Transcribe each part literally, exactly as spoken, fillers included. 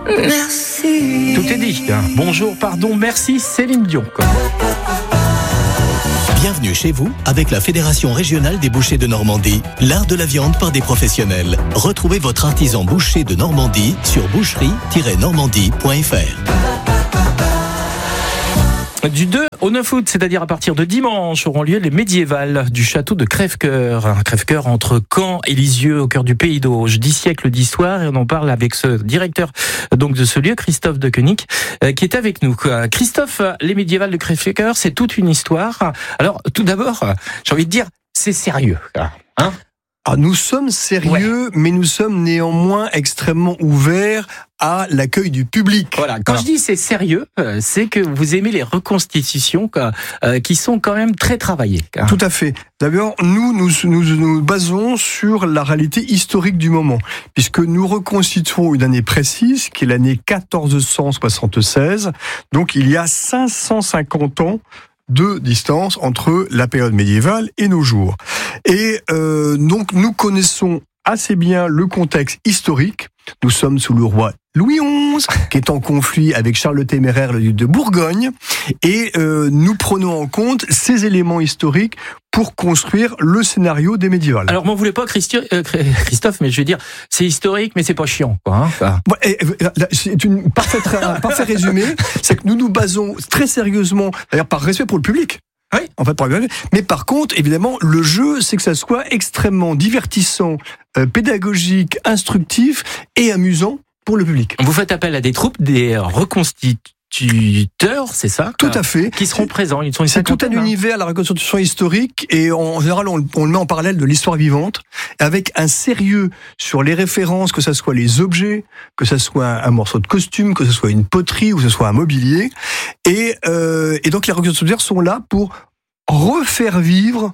Merci. Tout est dit. Bonjour, pardon, merci Céline Dion. Bienvenue chez vous avec la Fédération régionale des bouchers de Normandie, l'art de la viande par des professionnels. Retrouvez votre artisan boucher de Normandie sur boucherie tiret normandie point f r. Du deux au neuf août, c'est-à-dire à partir de dimanche, auront lieu les médiévales du château de Crèvecoeur. Un Crèvecoeur entre Caen et Lisieux, au cœur du Pays d'Auge. Dix siècles d'histoire, et on en parle avec ce directeur donc de ce lieu, Christophe de Koenig, qui est avec nous. Christophe, les médiévales de Crèvecoeur, c'est toute une histoire. Alors, tout d'abord, j'ai envie de dire, c'est sérieux, hein ? Ah, nous sommes sérieux, ouais. Mais nous sommes néanmoins extrêmement ouverts à l'accueil du public. Voilà. Quand Alors. je dis c'est sérieux, c'est que vous aimez les reconstitutions euh, qui sont quand même très travaillées. Tout à fait. D'abord, nous, nous nous nous basons sur la réalité historique du moment, puisque nous reconstituons une année précise, qui est l'année quatorze cent soixante-seize. Donc, il y a cinq cent cinquante ans de distance entre la période médiévale et nos jours. Et euh, donc nous connaissons assez bien le contexte historique. Nous sommes sous le roi Louis onze, qui est en conflit avec Charles le Téméraire, le duc de Bourgogne, et euh, nous prenons en compte ces éléments historiques pour construire le scénario des médiévales. Alors, m'en voulez pas, Christi- euh, Christophe, mais je veux dire, c'est historique, mais c'est pas chiant, quoi. Hein, enfin. Bon, et, c'est une parfaite, un parfait résumé. C'est que nous nous basons très sérieusement, d'ailleurs par respect pour le public. Oui. En fait, mais par contre, évidemment, le jeu, c'est que ça soit extrêmement divertissant, euh, pédagogique, instructif et amusant pour le public. Vous faites appel à des troupes, des reconstituteurs, c'est ça ? Tout à fait. Qui seront présents. Ils sont une c'est tout un hein. univers, la reconstitution historique, et en général, on, on le met en parallèle de l'histoire vivante, avec un sérieux sur les références, que ce soit les objets, que ce soit un, un morceau de costume, que ce soit une poterie, ou que ce soit un mobilier. Et, euh, et donc, les reconstituteurs sont là pour refaire vivre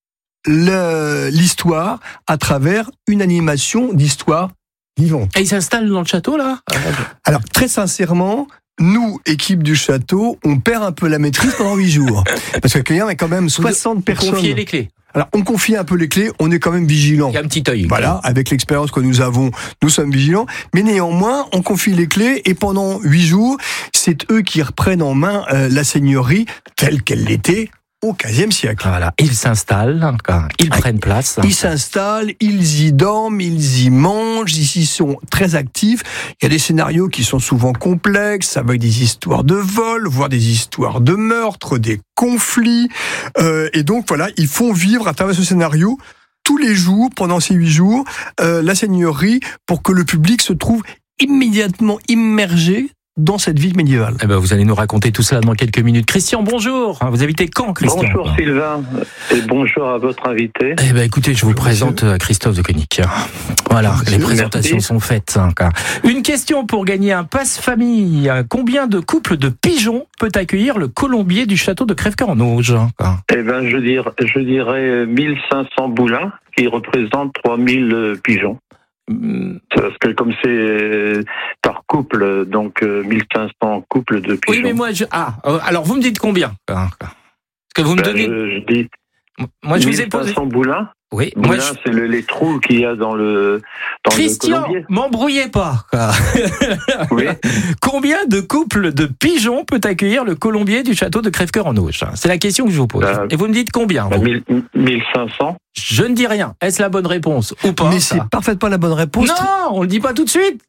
le, l'histoire à travers une animation d'histoire vivante. Et ils s'installent dans le château, là ? Alors, très sincèrement, nous, équipe du château, on perd un peu la maîtrise pendant huit jours. Parce que il y a quand même soixante vous, personnes. Vous confiez les clés. Alors, on confie un peu les clés, on est quand même vigilant. Il y a un petit œil. Voilà, avec l'expérience que nous avons, nous sommes vigilants. Mais néanmoins, on confie les clés et pendant huit jours, c'est eux qui reprennent en main euh, la seigneurie telle qu'elle l'était au quinzième siècle. Voilà, ils s'installent, ils prennent place. Ils s'installent, ils y dorment, ils y mangent, ils y sont très actifs. Il y a des scénarios qui sont souvent complexes, avec des histoires de vol, voire des histoires de meurtre, des conflits. Euh, et donc voilà, ils font vivre à travers ce scénario tous les jours, pendant ces huit jours, euh, la seigneurie, pour que le public se trouve immédiatement immergé dans cette ville médiévale. Eh ben, vous allez nous raconter tout cela dans quelques minutes. Christian, bonjour. Vous habitez Caen, Christian. Bonjour Sylvain, et bonjour à votre invité. Eh ben, écoutez, je vous bonjour présente monsieur. Christophe de Koenig. Voilà, monsieur. Les présentations Merci. Sont faites. Une question pour gagner un passe-famille. Combien de couples de pigeons peut accueillir le colombier du château de Crèvecoeur en Auge ? Eh ben, je dirais, je dirais mille cinq cents boulins, qui représentent trois mille pigeons. Parce que comme c'est par couple, donc mille cinq cents couples de pigeons. Oui, mais moi, je... Ah, alors vous me dites combien ? Parce que vous me ben, donnez... Je, je dis... Moi, je vous ai posé... mille cinq cents boulins. Oui, boulins, moi, je... c'est le, les trous qu'il y a dans le dans Christian, le m'embrouillez pas. Oui. Combien de couples de pigeons peut accueillir le colombier du château de Crèvecoeur en Auge ? C'est la question que je vous pose. Ben, Et vous me dites combien ? Ben, mille cinq cents. Je ne dis rien. Est-ce la bonne réponse ou pas ? Mais ça c'est parfaitement la bonne réponse. Non, on le dit pas tout de suite.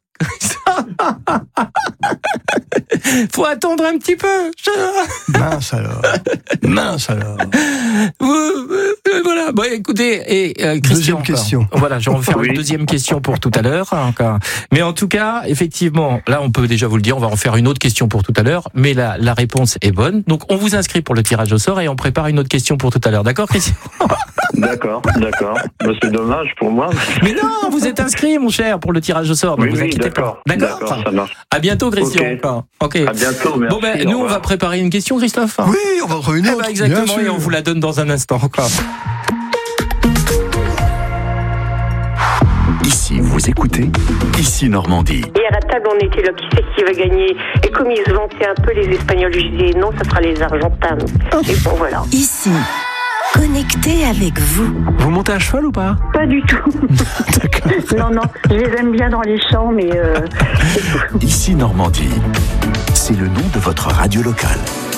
Faut attendre un petit peu. Mince alors. Mince alors. Voilà. Bon, écoutez, et euh, Christian. Deuxième question. Voilà, je vais en faire oui. une deuxième question pour tout à l'heure. Encore. Mais en tout cas, effectivement, là, on peut déjà vous le dire, on va en faire une autre question pour tout à l'heure. Mais la, la réponse est bonne. Donc, on vous inscrit pour le tirage au sort et on prépare une autre question pour tout à l'heure. D'accord, Christian ? D'accord, d'accord. Ben, c'est dommage pour moi. Mais non, vous êtes inscrit, mon cher, pour le tirage au sort. Ne oui, vous oui, inquiétez d'accord, pas. D'accord, d'accord, ça marche. À bientôt, Christian. Ok. Ok. À bientôt, merci. Bon ben, nous, on va préparer une question, Christophe. Oui, on va en trouver une autre. Eh ben, exactement, et on vous la donne dans un instant. Quoi. Ici, vous écoutez Ici Normandie. Hier à table, on était là, qui c'est qui va gagner ? Et comme ils se vantaient un peu, les Espagnols, je disais non, ça sera les Argentins. Et bon, voilà. Ici connectés avec vous. Vous montez à cheval ou pas? Pas du tout. D'accord. Non, non, je les aime bien dans les champs, mais... Euh, Ici Normandie, c'est le nom de votre radio locale.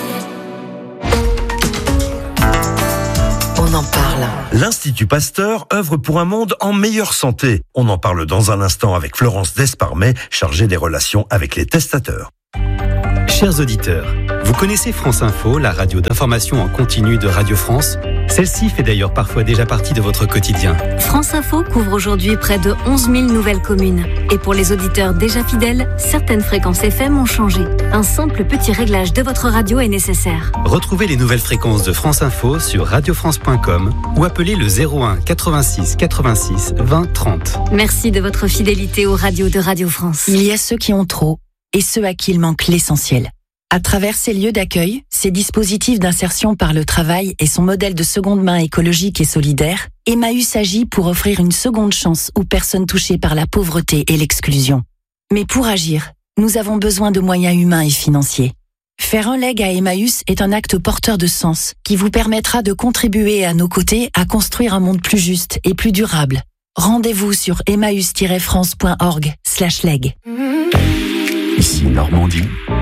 On en parle. L'Institut Pasteur œuvre pour un monde en meilleure santé. On en parle dans un instant avec Florence Desparmet, chargée des relations avec les testateurs. Chers auditeurs, vous connaissez France Info, la radio d'information en continu de Radio France? Celle-ci fait d'ailleurs parfois déjà partie de votre quotidien. France Info couvre aujourd'hui près de onze mille nouvelles communes. Et pour les auditeurs déjà fidèles, certaines fréquences F M ont changé. Un simple petit réglage de votre radio est nécessaire. Retrouvez les nouvelles fréquences de France Info sur radio france point com ou appelez le zéro un quatre-vingt-six quatre-vingt-six vingt trente. Merci de votre fidélité aux radios de Radio France. Il y a ceux qui ont trop et ceux à qui il manque l'essentiel. À travers ces lieux d'accueil, ces dispositifs d'insertion par le travail et son modèle de seconde main écologique et solidaire, Emmaüs agit pour offrir une seconde chance aux personnes touchées par la pauvreté et l'exclusion. Mais pour agir, nous avons besoin de moyens humains et financiers. Faire un leg à Emmaüs est un acte porteur de sens qui vous permettra de contribuer à nos côtés à construire un monde plus juste et plus durable. Rendez-vous sur emmaüs tiret france point org slash leg. Ici Normandie,